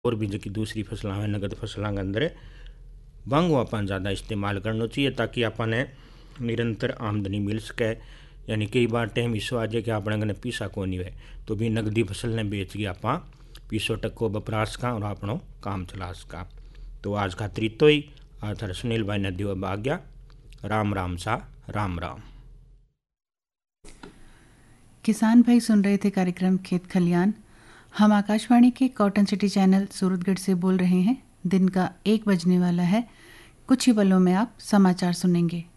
और भी जो दूसरी फसलां हैं नगद फसलां के अंदर वांगू अपन ज़्यादा इस्तेमाल करना चाहिए ताकि अपने निरंतर आमदनी मिल सके। यानी कई बार टाइम इस आ जाए कि अपने कने पैसा को नहीं है तो भी नगदी फसल ने बेच के आप पैसों टक्को वपरा सका और अपनो काम चला सका। तो आज खातिर तो ही आज थारे सुनील भाई ने दियो आ गया। राम राम सा राम राम। किसान भाई सुन रहे थे कार्यक्रम खेत खलियान। हम आकाशवाणी के कॉटन सिटी चैनल सूरतगढ़ से बोल रहे हैं। दिन का 1 बजने वाला है। कुछ ही पलों में आप समाचार सुनेंगे।